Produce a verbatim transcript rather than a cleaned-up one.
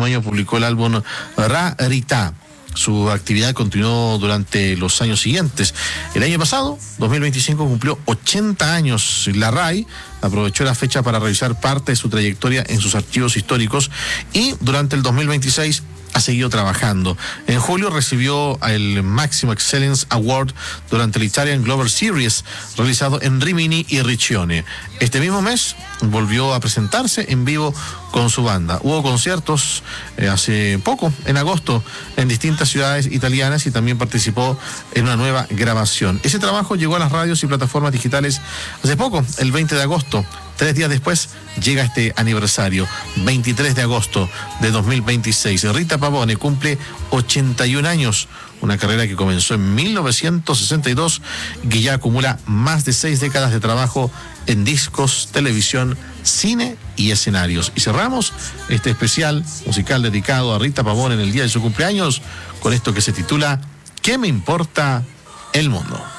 mismo año publicó el álbum Rarita. Su actividad continuó durante los años siguientes. El año pasado, dos mil veinticinco, cumplió ochenta años. La R A I aprovechó la fecha para revisar parte de su trayectoria en sus archivos históricos y durante el dos mil veintiséis ha seguido trabajando. En julio recibió el Máximo Excellence Award durante el Italian Global Series realizado en Rimini y Riccione. Este mismo mes volvió a presentarse en vivo con su banda. Hubo conciertos eh, hace poco, en agosto, en distintas ciudades italianas y también participó en una nueva grabación. Ese trabajo llegó a las radios y plataformas digitales hace poco, el veinte de agosto. Tres días después llega este aniversario, veintitrés de agosto de dos mil veintiséis. Rita Pavone cumple ochenta y un años, una carrera que comenzó en mil novecientos sesenta y dos y que ya acumula más de seis décadas de trabajo en discos, televisión, cine y escenarios. Y cerramos este especial musical dedicado a Rita Pavone en el día de su cumpleaños con esto que se titula ¿Qué me importa el mundo?